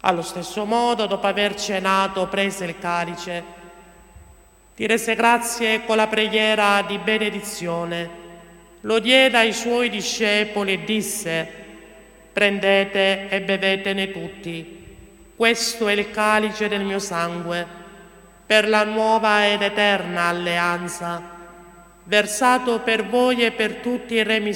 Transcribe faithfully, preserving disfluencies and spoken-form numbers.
Allo stesso modo, dopo aver cenato, prese il calice, ti rese grazie con la preghiera di benedizione, lo diede ai suoi discepoli e disse: prendete e bevetene tutti, questo è il calice del mio sangue, per la nuova ed eterna alleanza, versato per voi e per tutti in remissione